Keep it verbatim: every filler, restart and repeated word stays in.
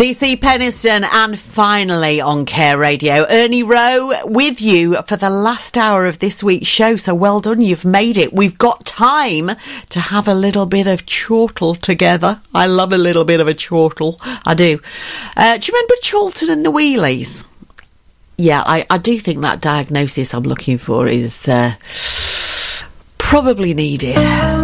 C C Penniston, and finally on Care Radio, Ernie Rowe with you for the last hour of this week's show. So well done, you've made it. We've got time to have a little bit of chortle together. I love a little bit of a chortle. I do. Uh, do you remember Chorlton and the Wheelies? Yeah, I, I do think that diagnosis I'm looking for is uh, probably needed.